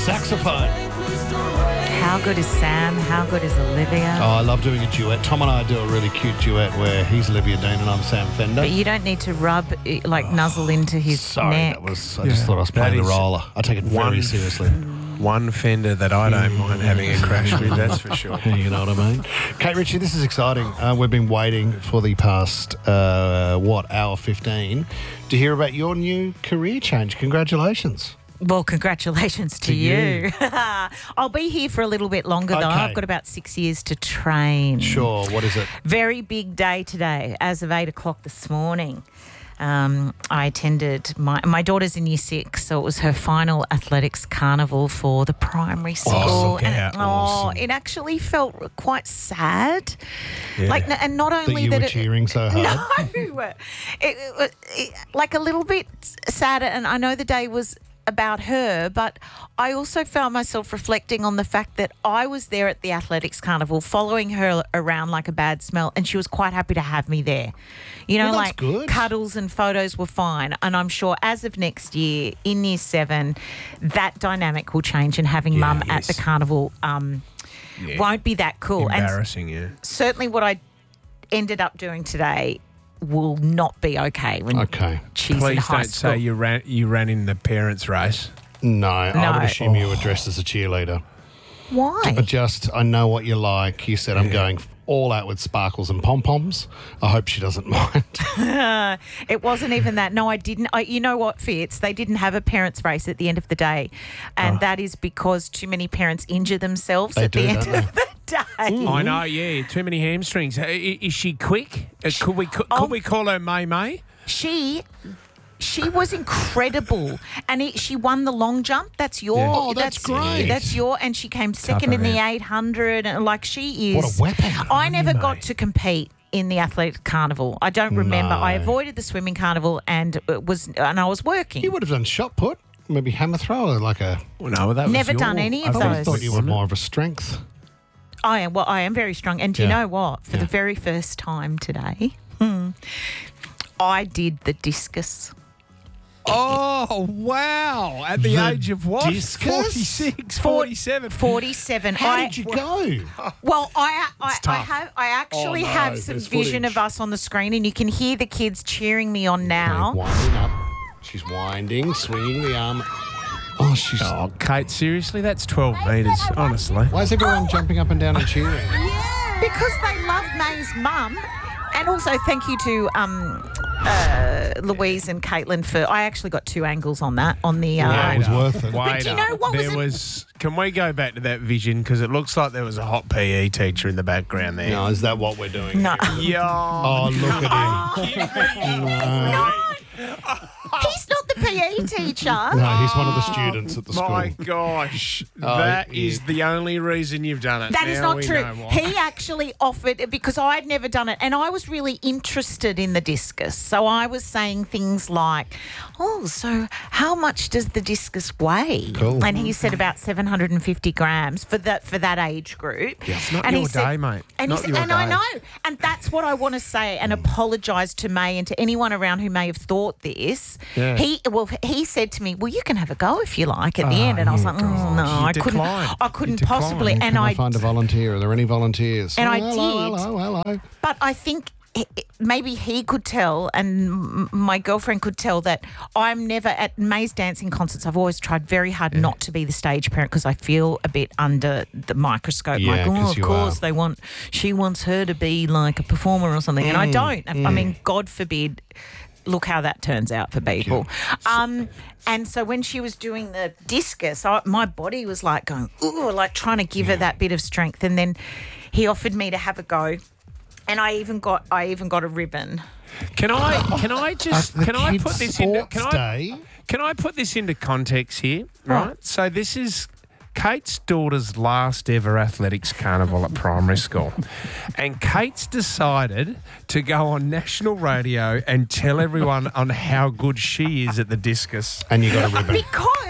saxophone. How good is Sam? How good is Olivia? Oh, I love doing a duet. Tom and I do a really cute duet where he's Olivia Dean and I'm Sam Fender. But you don't need to rub, nuzzle into his Sorry, neck. I just thought I was playing the roller. I take it very seriously. One Fender that I don't mind having a crash with, that's for sure. You know what I mean? Kate Ritchie, this is exciting. We've been waiting for the past, hour 15 to hear about your new career change. Congratulations. Well, congratulations to you. I'll be here for a little bit longer, though. Okay. I've got about 6 years to train. Sure, what is it? Very big day today, as of 8 o'clock this morning. I attended my daughter's in year 6, so it was her final athletics carnival for the primary school. look and out. Awesome. it actually felt quite sad. Yeah. And not That only you that were it, cheering so hard? no, it like a little bit sad, and I know the day was about her, but I also found myself reflecting on the fact that I was there at the athletics carnival following her around like a bad smell, and she was quite happy to have me there. You know, Well, that's like good. cuddles and photos were fine, and I'm sure as of next year in year 7 that dynamic will change, and having mum at the carnival won't be that cool. Embarrassing, And certainly what I ended up doing today will not be okay when she's in Please high don't school. say you ran in the parents' race. No, I would assume you were dressed as a cheerleader. Why? I know what you like. You said I'm going all out with sparkles and pom-poms. I hope she doesn't mind. It wasn't even that. No, I didn't. You know what, Fitz? They didn't have a parents' race at the end of the day. And that is because too many parents injure themselves at the end of the day. I know, too many hamstrings. Is she quick? Could we call her May May? She was incredible, and she won the long jump. That's your. Yeah. Oh, that's great. That's your, and she came second in the 800, and she is. What a weapon! I never got to compete in the athletic carnival. I don't remember. No. I avoided the swimming carnival, and I was working. You would have done shot put, maybe hammer throw, or like a. Well, no, that was Never done any of I those. thought you were more of a strength. I am very strong, and do you know what? For the very first time today, I did the discus. Oh, wow. At the age of what? discus? 46, 47. 47. How did you go? Well, I tough. actually have some vision of us on the screen, and you can hear the kids cheering me on now. Winding up. She's winding, swinging the arm. Oh, she's. Oh, Kate, seriously? That's 12 metres, honestly. Why is everyone jumping up and down and cheering? Because they love May's mum. And also thank you to Louise and Caitlin for... I actually got 2 angles on that, on the... Yeah, it was worth it. But do you know what Can we go back to that vision? Because it looks like there was a hot PE teacher in the background there. No, is that what we're doing? No. Yeah. Oh, look at him. No. He's not the PE teacher. No, he's one of the students at the school. My gosh. That is yeah. the only reason you've done it. That is Now not we true. know why. He actually offered, because I'd never done it, and I was really interested in the discus. So I was saying things like, so how much does the discus weigh? Cool. And he said about 750 grams for that age group. It's not and your he said, day, mate. And, Not he said, your and I day. know. And that's what I want to say and apologise to May and to anyone around who may have thought this. Yeah. He said to me, well, you can have a go if you like at the end. And I was like, no, You I couldn't. declined. I couldn't You possibly. declined. And Can I find a volunteer? Are there any volunteers? And I Hello. But I think maybe he could tell, and my girlfriend could tell, that I'm never at May's dancing concerts. I've always tried very hard not to be the stage parent because I feel a bit under the microscope. Yeah, like, 'cause of you course are. she wants her to be like a performer or something, and I don't. I mean, God forbid. Look how that turns out for people. And so when she was doing the discus, my body was like going, ooh, like trying to give her that bit of strength. And then he offered me to have a go. And I even got a ribbon. Can I put this into can I put this into context here? Right. So this is Kate's daughter's last ever athletics carnival at primary school. And Kate's decided to go on national radio and tell everyone on how good she is at the discus. And you got a ribbon.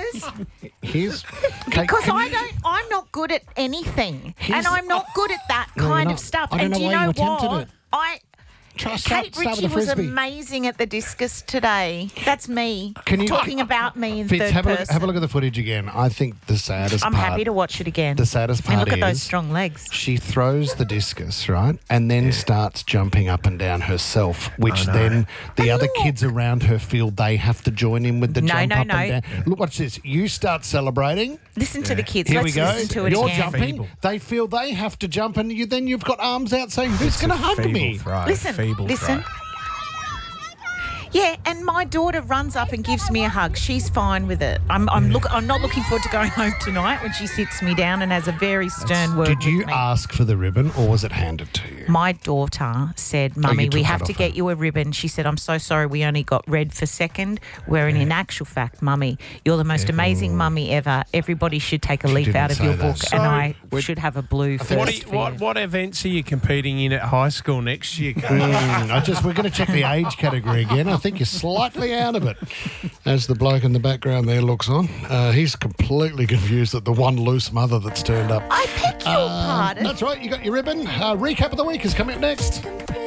I'm not good at anything. And I'm not good at that kind of stuff. I don't and know do you why know you attempted what? it. Kate Ritchie was amazing at the discus today. That's me. Talking about me in Fitz, third person. Have a look at the footage again. I think the saddest I'm part... happy to watch it again. The saddest part and look is... at those strong legs. She throws the discus, right? And then starts jumping up and down herself, which then the other kids around her feel they have to join in with the jump up and down. Look, watch this. You start celebrating. Listen to the kids. Here Let's we go. listen to it You're again. jumping. Feeble. They feel they have to jump, and you've got arms out saying, who's going to hug me? Listen. Yeah, and my daughter runs up and gives me a hug. She's fine with it. I'm not looking forward to going home tonight when she sits me down and has a very stern word with me. Did you ask for the ribbon or was it handed to you? My daughter said, Mummy, we have to get you a ribbon. She said, I'm so sorry we only got red for second. Wherein in actual fact, Mummy, you're the most amazing mummy ever. Everybody should take a leaf out of your book and I should have a blue first. What events are you competing in at high school next year? We're going to check the age category again. I think you're slightly out of it. As the bloke in the background there looks on, he's completely confused at the one loose mother that's turned up. I beg your pardon. That's right, you got your ribbon. Recap of the week is coming up next.